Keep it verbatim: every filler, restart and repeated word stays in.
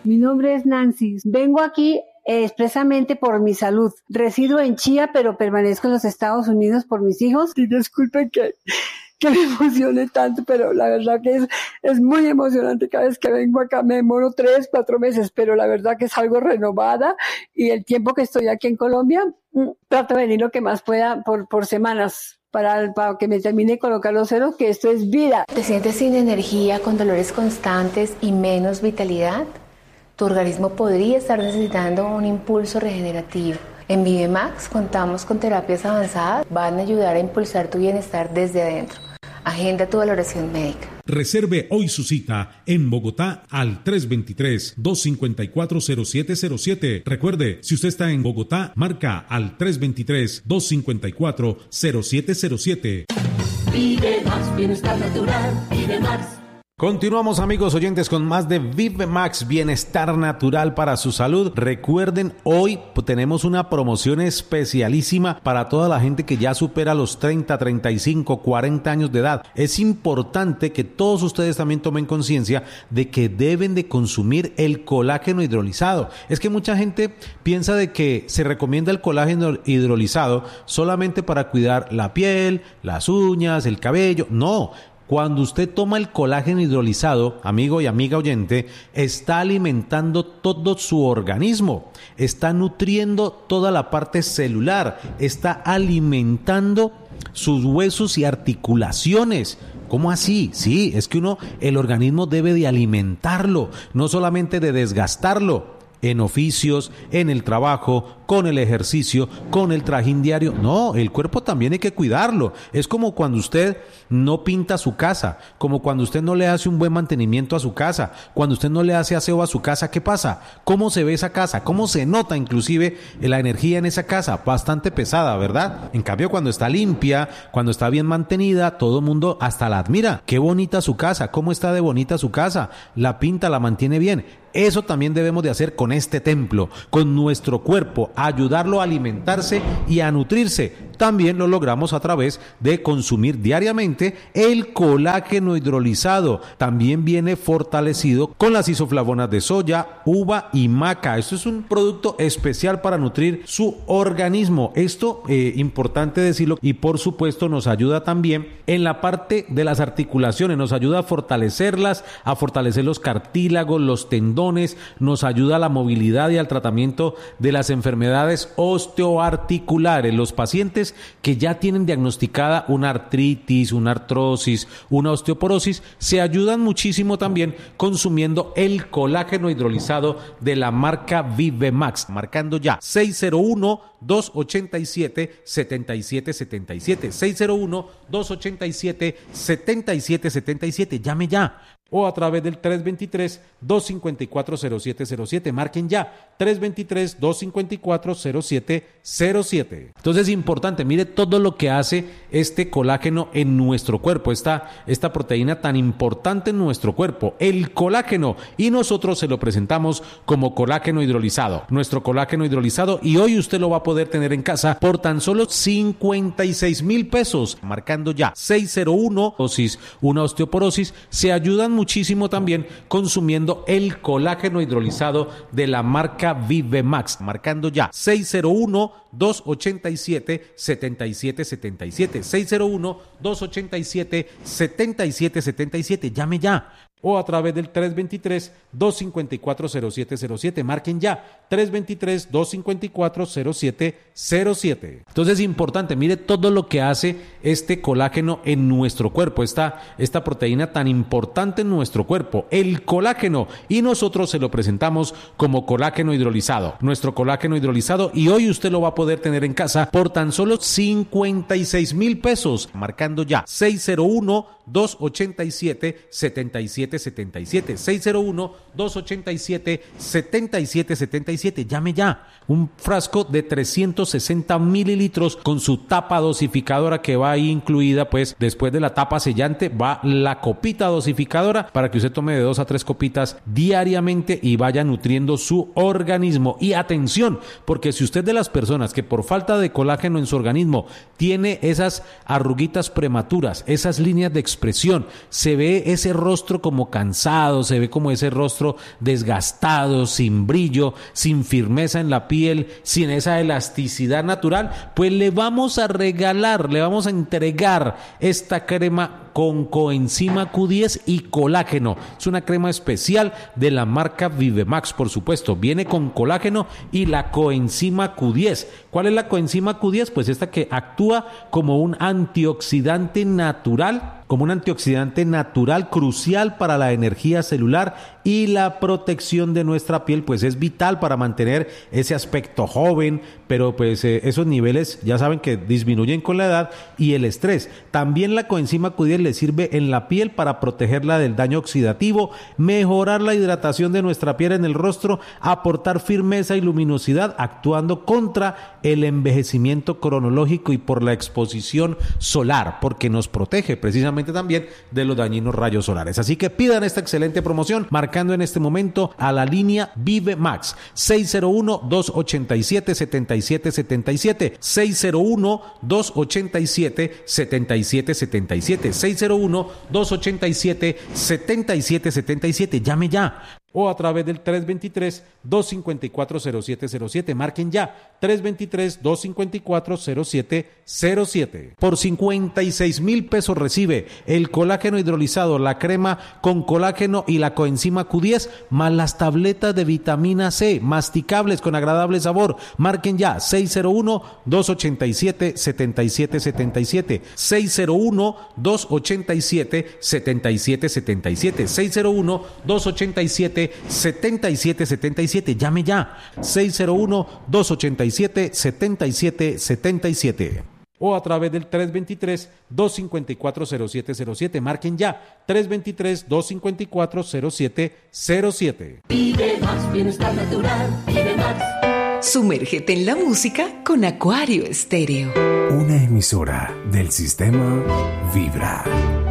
Mi nombre es Nancy. Vengo aquí eh, expresamente por mi salud. Resido en Chía, pero permanezco en los Estados Unidos por mis hijos. Y disculpen que, que me emocione tanto, pero la verdad que es, es muy emocionante. Cada vez que vengo acá me demoro tres, cuatro meses, pero la verdad que es algo renovada. Y el tiempo que estoy aquí en Colombia, mm, trato de venir lo que más pueda por, por semanas. Para, para que me termine de colocar los ceros, que esto es vida. ¿Te sientes sin energía, con dolores constantes y menos vitalidad? Tu organismo podría estar necesitando un impulso regenerativo. En ViveMax contamos con terapias avanzadas, van a ayudar a impulsar tu bienestar desde adentro. Agenda tu valoración médica. Reserve hoy su cita en Bogotá al tres dos tres, dos cinco cuatro, cero siete cero siete. Recuerde, si usted está en Bogotá, marca al tres dos tres, dos cinco cuatro, cero siete cero siete. Vive más bienestar natural, Vive Max. Continuamos, amigos oyentes, con más de ViveMax, bienestar natural para su salud. Recuerden, hoy tenemos una promoción especialísima para toda la gente que ya supera los treinta, treinta y cinco, cuarenta años de edad. Es importante que todos ustedes también tomen conciencia de que deben de consumir el colágeno hidrolizado. Es que mucha gente piensa de que se recomienda el colágeno hidrolizado solamente para cuidar la piel, las uñas, el cabello. No. Cuando usted toma el colágeno hidrolizado, amigo y amiga oyente, está alimentando todo su organismo, está nutriendo toda la parte celular, está alimentando sus huesos y articulaciones. ¿Cómo así? Sí, es que uno, el organismo debe de alimentarlo, no solamente de desgastarlo en oficios, en el trabajo, con el ejercicio, con el trajín diario. No, el cuerpo también hay que cuidarlo. Es como cuando usted no pinta su casa, como cuando usted no le hace un buen mantenimiento a su casa, cuando usted no le hace aseo a su casa. ¿Qué pasa? ¿Cómo se ve esa casa? ¿Cómo se nota inclusive la energía en esa casa? Bastante pesada, ¿verdad? En cambio, cuando está limpia, cuando está bien mantenida, todo el mundo hasta la admira. Qué bonita su casa, cómo está de bonita su casa, la pinta, la mantiene bien. Eso también debemos de hacer con este templo, con nuestro cuerpo, ayudarlo a alimentarse y a nutrirse. También lo logramos a través de consumir diariamente el colágeno hidrolizado. También viene fortalecido con las isoflavonas de soya, uva y maca. Esto es un producto especial para nutrir su organismo. Esto es eh, importante decirlo, y por supuesto nos ayuda también en la parte de las articulaciones, nos ayuda a fortalecerlas, a fortalecer los cartílagos, los tendones, nos ayuda a la movilidad y al tratamiento de las enfermedades osteoarticulares. Los pacientes que ya tienen diagnosticada una artritis, una artrosis, una osteoporosis, se ayudan muchísimo también consumiendo el colágeno hidrolizado de la marca ViveMax, marcando ya seis cero uno, dos ocho siete, siete siete siete siete, seis cero uno, dos ocho siete, siete siete siete siete. Llame ya. O a través del tres dos tres, dos cinco cuatro, cero siete cero siete. Marquen ya, tres dos tres, dos cinco cuatro, cero siete cero siete. Entonces es importante, mire todo lo que hace este colágeno en nuestro cuerpo, esta, esta proteína tan importante en nuestro cuerpo, el colágeno, y nosotros se lo presentamos como colágeno hidrolizado, nuestro colágeno hidrolizado, y hoy usted lo va a poder tener en casa por tan solo cincuenta y seis mil pesos, marcando ya seis cero uno, osteoporosis, una osteoporosis. Se ayudan muchísimo también consumiendo el colágeno hidrolizado de la marca ViveMax, marcando ya seis cero uno, dos ocho siete, siete siete siete siete, seis cero uno, dos ocho siete, siete siete siete siete. Llame ya. O a través del tres dos tres, dos cinco cuatro, cero siete cero siete. Marquen ya, tres dos tres, dos cinco cuatro, cero siete cero siete. Entonces es importante, mire todo lo que hace este colágeno en nuestro cuerpo, esta, esta proteína tan importante en nuestro cuerpo, el colágeno, y nosotros se lo presentamos como colágeno hidrolizado, nuestro colágeno hidrolizado, y hoy usted lo va a poder tener en casa por tan solo cincuenta y seis mil pesos, marcando ya seis cero uno, dos ocho siete, siete siete siete siete, seis cero uno, dos ocho siete, siete siete siete siete. Llame ya. Un frasco de trescientos sesenta mililitros con su tapa dosificadora que va ahí incluida, pues después de la tapa sellante va la copita dosificadora para que usted tome de dos a tres copitas diariamente y vaya nutriendo su organismo. Y atención, porque si usted de las personas que por falta de colágeno en su organismo tiene esas arruguitas prematuras, esas líneas de expresión. Se ve ese rostro como cansado, se ve como ese rostro desgastado, sin brillo, sin firmeza en la piel, sin esa elasticidad natural, pues le vamos a regalar, le vamos a entregar esta crema con coenzima Q diez y colágeno. Es una crema especial de la marca Vivemax, por supuesto. Viene con colágeno y la coenzima Q diez. ¿Cuál es la coenzima Q diez? Pues esta que actúa como un antioxidante natural, como un antioxidante natural crucial para la energía celular y la protección de nuestra piel, pues es vital para mantener ese aspecto joven, pero pues eh, esos niveles ya saben que disminuyen con la edad y el estrés. También la coenzima Q diez le sirve en la piel para protegerla del daño oxidativo, mejorar la hidratación de nuestra piel en el rostro, aportar firmeza y luminosidad, actuando contra el envejecimiento cronológico y por la exposición solar, porque nos protege precisamente también de los dañinos rayos solares. Así que pidan esta excelente promoción marcando en este momento a la línea Vivemax seis cero uno, dos ocho siete, siete siete siete siete, seis cero uno, dos ocho siete, siete siete siete siete, seis cero uno, dos ocho siete, siete siete siete siete. Llame ya. O a través del tres dos tres, dos cinco cuatro, cero siete cero siete. Marquen ya, tres dos tres, dos cinco cuatro, cero siete cero siete. Por cincuenta y seis mil pesos recibe el colágeno hidrolizado, la crema con colágeno y la coenzima Q diez, más las tabletas de vitamina C, masticables con agradable sabor. Marquen ya, seis cero uno, dos ocho siete, siete siete siete siete, seis cero uno, dos ocho siete, siete siete siete siete, seis cero uno, dos ocho siete, siete siete siete siete. Llame ya, seis cero uno, dos ocho siete, siete siete siete siete. O a través del tres dos tres, dos cinco cuatro, cero siete cero siete. Marquen ya, tres dos tres, dos cinco cuatro, cero siete cero siete. Vive más bienestar natural, vive más. Sumérgete en la música con Acuario Estéreo. Una emisora del sistema Vibra.